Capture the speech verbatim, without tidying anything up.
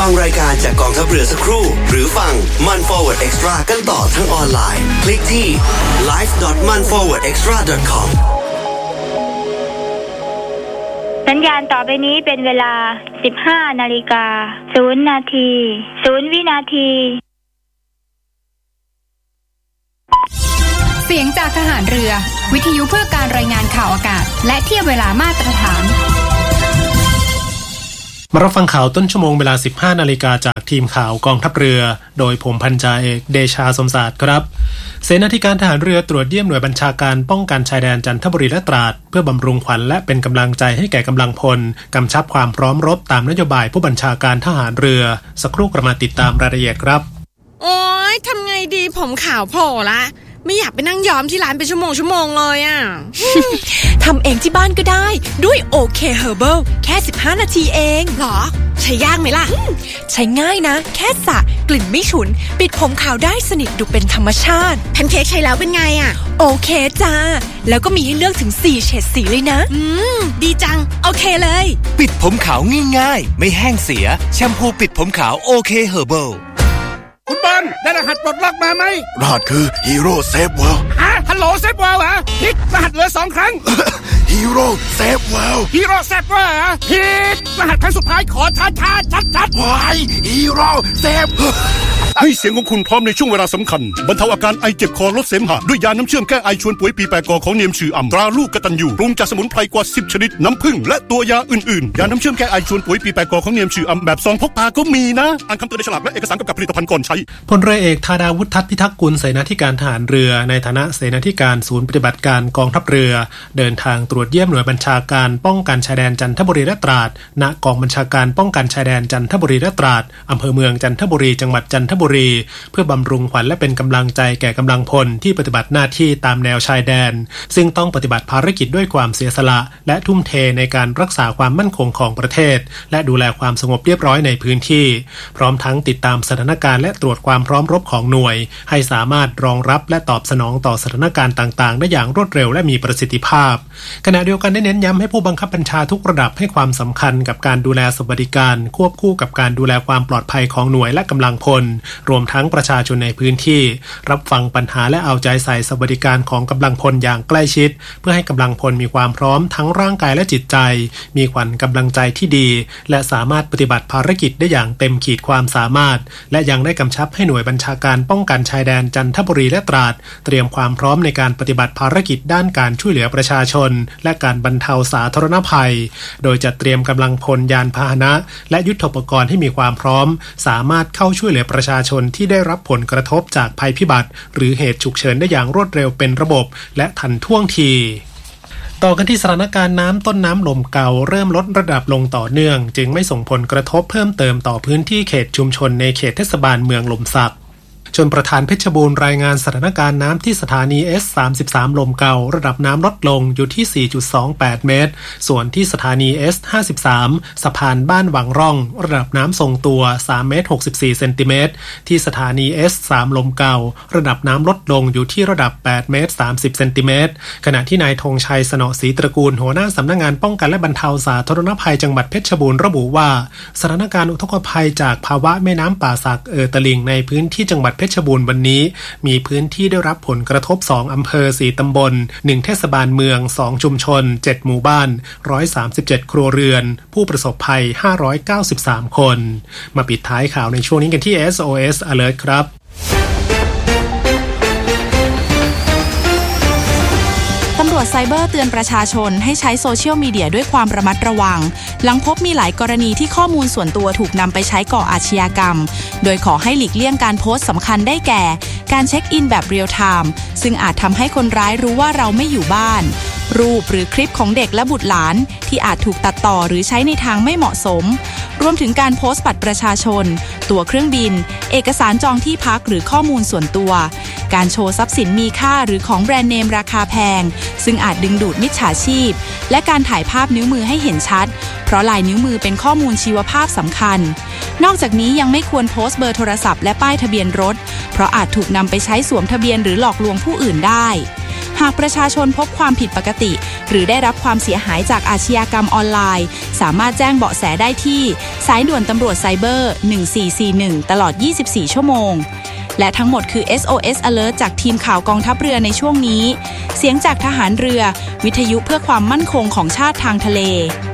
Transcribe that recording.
ฟังรายการจากกองทัพเรือสักครู่หรือฟังมัน Forward Extra กันต่อทั้งออนไลน์คลิกที่ ไลฟ์ ดอท มัน ฟอร์เวิร์ด เอ็กซ์ตร้า ดอท คอมสัญญาณต่อไปนี้เป็นเวลา สิบห้านาฬิกาศูนย์ นาทีศูนย์ วินาทีเสียงจากทหารเรือวิทยุเพื่อการรายงานข่าวอากาศและเทียบเวลามาตรฐานมารับฟังข่าวต้นชั่วโมงเวลา สิบห้านาฬิกาจากทีมข่าวกองทัพเรือโดยผมพันจ่าเอกเดชาสมศาสตร์ครับเสนาธิการทหารเรือตรวจเยี่ยมหน่วยบัญชาการป้องกันชายแดนจันทบุรีและตราดเพื่อบำรุงขวัญและเป็นกำลังใจให้แก่กำลังพลกำชับความพร้อมรบตามนโยบายผู้บัญชาการทหารเรือสักครู่กระมาติดตามรายละเอียดครับโอ๊ยทำไงดีผมขาวโผล่ละไม่อยากไปนั่งย้อมที่ร้านเป็นชั่วโมงชั่วโมงเลยอ่ะทำเองที่บ้านก็ได้ด้วยโอเคเฮอร์เบิลแค่สิบห้านาทีเองหรอใช้ยากไหมล่ะใช้ง่ายนะแค่สระกลิ่นไม่ฉุนปิดผมขาวได้สนิทดูเป็นธรรมชาติแพนเค้กใช้แล้วเป็นไงอ่ะโอเคจ้าแล้วก็มีให้เลือกถึงสี่เฉดสีเลยนะอืมดีจังโอเคเลยปิดผมขาวง่ายๆไม่แห้งเสียแชมพูปิดผมขาวโอเคเฮอร์เบิลคุณบอลได้รหัสปลดล็อกมาไหมรหัสคือฮีโร่เซฟเวิลด์ฮะฮัลโหลเซฟเวิลด์เหรอพิกรหัสเหลือสองครั้งฮีโร่เซฟเวิลด์ฮีโร่เซฟเวิลด์เหรอพิกรหัสครั้งสุดท้ายขอช้าช้าชัดชัดวายฮีโร่เซฟให้เสียงของคุณพร้อมในช่วงเวลาสำคัญบรรเทาอาการไอเจ็บคอลดเสมหะด้วยยาน้ำเชื่อมแก้ไอชวนป่วยปีแปรกอของเนียมชื่ออ่ำตราลูกกตัญญูปรุงจากสมุนไพรกว่าสิบชนิดน้ำผึ้งและตัวยาอื่นๆยาน้ำเชื่อมแก้ไอชวนป่วยปีแปรกอของเนียมชื่ออ่ำแบบซองพกพาก็มีนะอ่านคำเตือนในฉลากและเอกสารกำกับผลิตภัณฑ์ก่อนใช้พลเรือเอกธาดาวุฒิทัศน์พิทักษ์กุลเสนาธิการทหารเรือในฐานะเสนาธิการศูนย์ปฏิบัติการกองทัพเรือเดินทางตรวจเยี่ยมหน่วยบัญชาการป้องกันชายแดนจันทบุรีและตราดณกองบัญชาการป้องกันชายแดนจันทบุรีและตราดอำเภอเมืองจันทบุรีจังหวัดจันทบุรีเพื่อบำรุงขวัญและเป็นกำลังใจแก่กำลังพลที่ปฏิบัติหน้าที่ตามแนวชายแดนซึ่งต้องปฏิบัติภารกิจด้วยความเสียสละและทุ่มเทในการรักษาความมั่นคงของประเทศและดูแลความสงบเรียบร้อยในพื้นที่พร้อมทั้งติดตามสถานการณ์และตรวจความพร้อมรบของหน่วยให้สามารถรองรับและตอบสนองต่อสถานการณ์ต่างๆได้อย่างรวดเร็วและมีประสิทธิภาพขณะเดียวกันได้เน้นย้ำให้ผู้บังคับบัญชาทุกระดับให้ความสำคัญกับการดูแลสวัสดิการควบคู่กับการดูแลความปลอดภัยของหน่วยและกำลังพลรวมทั้งประชาชนในพื้นที่รับฟังปัญหาและเอาใจใส่สวัสดิการของกำลังพลอย่างใกล้ชิดเพื่อให้กำลังพลมีความพร้อมทั้งร่างกายและจิตใจมีขวัญกำลังใจที่ดีและสามารถปฏิบัติภารกิจได้อย่างเต็มขีดความสามารถและยังได้กำชับให้หน่วยบัญชาการป้องกันชายแดนจันทบุรีและตราดเตรียมความพร้อมในการปฏิบัติภารกิจด้านการช่วยเหลือประชาชนและการบรรเทาสาธารณภัยโดยจัดเตรียมกำลังพลยานพาหนะและยุทโธปกรณ์ให้มีความพร้อมสามารถเข้าช่วยเหลือประชาชนที่ได้รับผลกระทบจากภัยพิบัติหรือเหตุฉุกเฉินได้อย่างรวดเร็วเป็นระบบและทันท่วงทีต่อกันที่สถานการณ์น้ำต้นน้ำลมเก่าเริ่มลดระดับลงต่อเนื่องจึงไม่ส่งผลกระทบเพิ่มเติมต่อพื้นที่เขตชุมชนในเขตเทศบาลเมืองลมสักชลประทานเพชรบูรณ์รายงานสถานการณ์น้ำที่สถานี เอส สามสิบสาม ลมเก่าระดับน้ำลดลงอยู่ที่ สี่จุดสองแปด เมตรส่วนที่สถานี เอส ห้าสิบสาม สะพานบ้านวังร่องระดับน้ำทรงตัว สามเมตรหกสิบสี่เซนติเมตรที่สถานี เอส สาม ลมเก่าระดับน้ำลดลงอยู่ที่ระดับ แปดเมตรสามสิบเซนติเมตรขณะที่นายธงชัยสนอศรีตระกูลหัวหน้าสำนักงานป้องกันและบรรเทาสาธารณภัยจังหวัดเพชรบูรณ์ระบุว่าสถานการณ์อุทกภัยจากภาวะแม่น้ำป่าสักเอ่อตลิ่งในพื้นที่จังหวัดเพชรบูรณ์วันนี้มีพื้นที่ได้รับผลกระทบสองอำเภอสี่ตำบลหนึ่งเทศบาลเมืองสองชุมชนเจ็ดหมู่บ้านหนึ่งร้อยสามสิบเจ็ดครัวเรือนผู้ประสบภัยห้าร้อยเก้าสิบสามคนมาปิดท้ายข่าวในช่วงนี้กันที่ เอส โอ เอส Alert ครับตำรวจไซเบอร์เตือนประชาชนให้ใช้โซเชียลมีเดียด้วยความระมัดระวังหลังพบมีหลายกรณีที่ข้อมูลส่วนตัวถูกนำไปใช้ก่ออาชญากรรมโดยขอให้หลีกเลี่ยงการโพสต์สำคัญได้แก่การเช็คอินแบบเรียลไทม์ซึ่งอาจทำให้คนร้ายรู้ว่าเราไม่อยู่บ้านรูปหรือคลิปของเด็กและบุตรหลานที่อาจถูกตัดต่อหรือใช้ในทางไม่เหมาะสมรวมถึงการโพสต์บัตรประชาชนตั๋วเครื่องบินเอกสารจองที่พักหรือข้อมูลส่วนตัวการโชว์ทรัพย์สินมีค่าหรือของแบรนด์เนมราคาแพงซึ่งอาจดึงดูดมิจฉาชีพและการถ่ายภาพนิ้วมือให้เห็นชัดเพราะลายนิ้วมือเป็นข้อมูลชีวภาพสำคัญนอกจากนี้ยังไม่ควรโพสต์เบอร์โทรศัพท์และป้ายทะเบียนรถเพราะอาจถูกนำไปใช้สวมทะเบียนหรือหลอกลวงผู้อื่นได้หากประชาชนพบความผิดปกติหรือได้รับความเสียหายจากอาชญากรรมออนไลน์สามารถแจ้งเบาะแสได้ที่สายด่วนตำรวจไซเบอร์หนึ่งสี่สี่หนึ่งตลอดยี่สิบสี่ชั่วโมงและทั้งหมดคือ เอส โอ เอส Alert จากทีมข่าวกองทัพเรือในช่วงนี้เสียงจากทหารเรือวิทยุเพื่อความมั่นคงของชาติทางทะเล